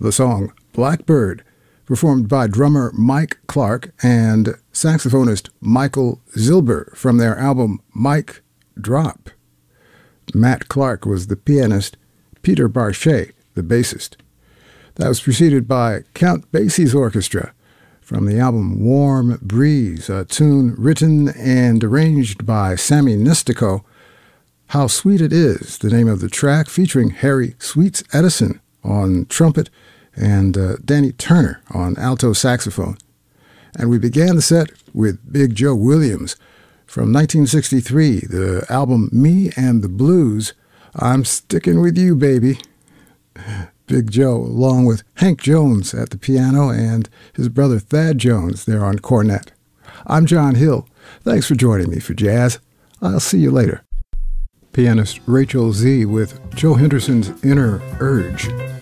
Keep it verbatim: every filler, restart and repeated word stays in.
the song Blackbird, performed by drummer Mike Clark and saxophonist Michael Zilber from their album Mike Drop. Matt Clark was the pianist, Peter Barchet, the bassist. That was preceded by Count Basie's Orchestra from the album Warm Breeze, a tune written and arranged by Sammy Nistico. How Sweet It Is, the name of the track, featuring Harry Sweets Edison on trumpet and uh, Danny Turner on alto saxophone. And we began the set with Big Joe Williams from nineteen sixty-three, the album Me and the Blues, I'm Sticking With You, Baby. Big Joe, along with Hank Jones at the piano and his brother Thad Jones there on cornet. I'm John Hill. Thanks for joining me for jazz. I'll see you later. Pianist Rachel Z with Joe Henderson's Inner Urge.